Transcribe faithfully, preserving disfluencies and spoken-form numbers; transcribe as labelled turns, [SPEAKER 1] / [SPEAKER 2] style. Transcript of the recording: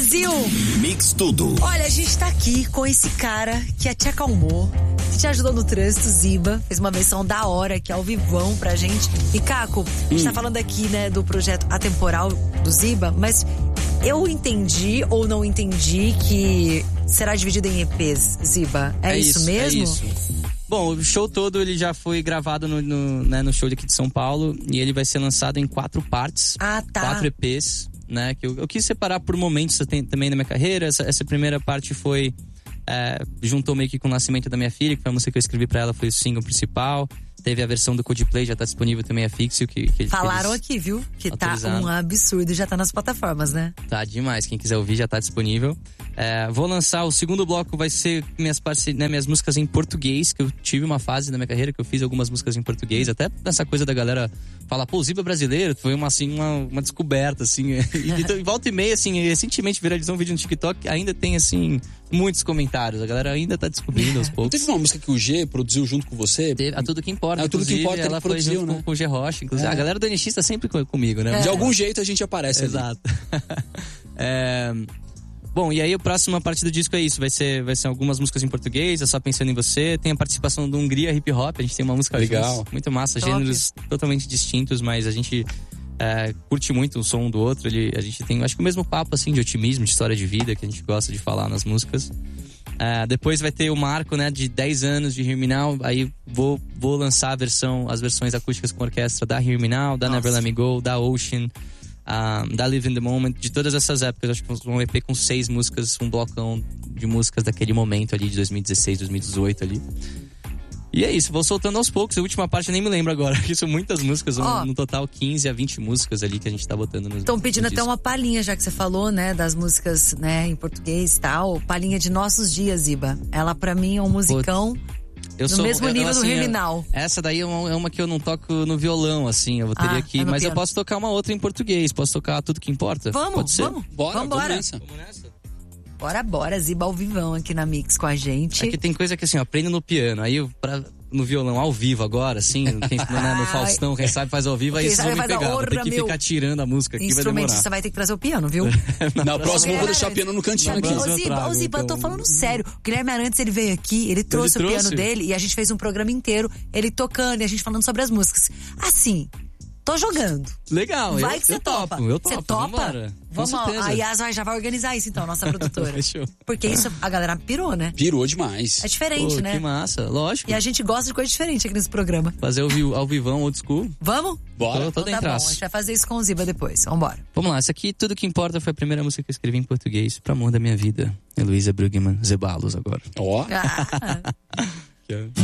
[SPEAKER 1] Brasil!
[SPEAKER 2] Mix Tudo.
[SPEAKER 1] Olha, a gente tá aqui com esse cara que te acalmou, que te ajudou no trânsito, Ziba. Fez uma versão da hora aqui ao vivão pra gente. E Caco, a gente hum. tá falando aqui, né, do projeto Atemporal do Ziba, mas eu entendi ou não entendi que será dividido em E Pês, Ziba. É, é isso, isso mesmo?
[SPEAKER 3] É isso. Bom, o show todo ele já foi gravado no, no, né, no show daqui de São Paulo e ele vai ser lançado em quatro partes,
[SPEAKER 1] ah, tá.
[SPEAKER 3] quatro E Pês, né? Que eu, eu quis separar por momentos também na minha carreira. Essa, essa primeira parte foi é, juntou meio que com o nascimento da minha filha, que foi a música que eu escrevi pra ela, foi o single principal. Teve a versão do Coldplay, já tá disponível também a Fixio. Que, que,
[SPEAKER 1] Falaram que aqui, viu? Que tá um absurdo, já tá nas plataformas, né?
[SPEAKER 3] Tá demais, quem quiser ouvir já tá disponível. É, vou lançar, o segundo bloco vai ser minhas, parce... né, minhas músicas em português, que eu tive uma fase na minha carreira que eu fiz algumas músicas em português, até nessa coisa da galera falar, pô, o Ziba é brasileiro, foi uma, assim, uma, uma descoberta, assim. E volta e meia, assim, recentemente viralizou um vídeo no TikTok, ainda tem, assim, muitos comentários, a galera ainda tá descobrindo aos poucos.
[SPEAKER 4] Teve uma música que o G produziu junto com você?
[SPEAKER 3] Teve, a Tudo Que Importa,
[SPEAKER 4] a Tudo Que Importa
[SPEAKER 3] ela foi
[SPEAKER 4] produziu,
[SPEAKER 3] junto
[SPEAKER 4] né?
[SPEAKER 3] com, com o G Rocha, inclusive. É. A galera do N X tá sempre comigo, né?
[SPEAKER 4] É. De algum jeito a gente aparece.
[SPEAKER 3] Exato. é... Bom, e aí a próxima parte do disco é isso, vai ser, vai ser algumas músicas em português, é Só Pensando em Você, tem a participação do Hungria Hip Hop, a gente tem uma música
[SPEAKER 4] legal,
[SPEAKER 3] juntos, muito massa,
[SPEAKER 1] top.
[SPEAKER 3] Gêneros totalmente distintos, mas a gente é, curte muito o som um do outro, ele, a gente tem, acho que o mesmo papo assim de otimismo, de história de vida que a gente gosta de falar nas músicas. É, depois vai ter o marco, né, de dez anos de Hear Me Now, aí vou, vou lançar a versão, as versões acústicas com orquestra da Hear Me Now, da Nossa. Never Let Me Go, da Ocean, Um, da Live in the Moment, de todas essas épocas. Acho que um E P com seis músicas, um blocão de músicas daquele momento ali, de dois mil e dezesseis, dois mil e dezoito ali. E é isso, vou soltando aos poucos. A última parte eu nem me lembro agora, porque são muitas músicas, oh. no total quinze a vinte músicas ali que a gente tá botando no
[SPEAKER 1] Estão pedindo no até uma palhinha, já que você falou, né, das músicas, né, em português e tal. Palhinha de Nossos Dias, Iba. Ela pra mim é um musicão. Pô. Eu no sou, mesmo eu, nível assim, do Hear Me Now.
[SPEAKER 3] Essa daí é uma, é uma que eu não toco no violão, assim. Eu teria ah, que. É mas piano. Eu posso tocar uma outra em português. Posso tocar Tudo Que Importa?
[SPEAKER 1] Vamos,
[SPEAKER 3] Pode ser?
[SPEAKER 1] vamos.
[SPEAKER 4] Bora,
[SPEAKER 1] vamos, bora.
[SPEAKER 4] nessa.
[SPEAKER 3] Vamos nessa.
[SPEAKER 1] Bora, bora. Ziba ao vivão aqui na Mix com a gente.
[SPEAKER 3] É que tem coisa que assim, eu aprendo no piano. Aí eu, pra, no violão ao vivo agora, assim, quem, né, no Faustão, quem sabe faz ao vivo, aí vocês vão me pegar. Vou ter que
[SPEAKER 1] meu...
[SPEAKER 3] ficar tirando a música aqui, vai demorar.
[SPEAKER 1] Você vai ter que trazer o piano, viu?
[SPEAKER 4] Na, na próxima eu vou deixar o piano no cantinho aqui.
[SPEAKER 1] Ô Ziba, ô Ziba, eu tô falando sério. O Guilherme Arantes, ele veio aqui, ele trouxe, ele trouxe o piano dele e a gente fez um programa inteiro, ele tocando e a gente falando sobre as músicas. Assim, tô jogando.
[SPEAKER 3] Legal,
[SPEAKER 1] vai
[SPEAKER 3] eu,
[SPEAKER 1] que você
[SPEAKER 3] eu
[SPEAKER 1] topa.
[SPEAKER 3] topo, eu topo.
[SPEAKER 1] Você topa?
[SPEAKER 3] Vambora.
[SPEAKER 1] Vamos, a Yas já vai organizar isso então, nossa produtora.
[SPEAKER 3] Fechou.
[SPEAKER 1] Porque isso a galera pirou, né?
[SPEAKER 4] Pirou demais.
[SPEAKER 1] É diferente,
[SPEAKER 3] Pô,
[SPEAKER 1] né?
[SPEAKER 3] Que massa, lógico.
[SPEAKER 1] E a gente gosta de coisa diferente aqui nesse programa.
[SPEAKER 3] Fazer ao, ao vivão, old school.
[SPEAKER 1] Vamos?
[SPEAKER 4] Bora.
[SPEAKER 3] Tô, tô
[SPEAKER 1] então tá bom, a gente vai fazer isso com o Ziba depois. Vambora.
[SPEAKER 3] Vamos lá, essa aqui, Tudo Que Importa, foi a primeira música que eu escrevi em português pro amor da minha vida. Heloísa Brugman, Zebalos agora.
[SPEAKER 4] Ó. Oh.
[SPEAKER 1] Ah.